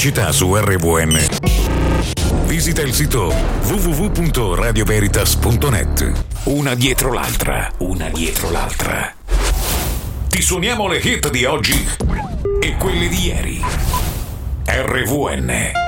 pubblicità su RVN, visita il sito www.radioveritas.net. Una dietro l'altra, una dietro l'altra. Ti suoniamo le hit di oggi e quelle di ieri. RVN.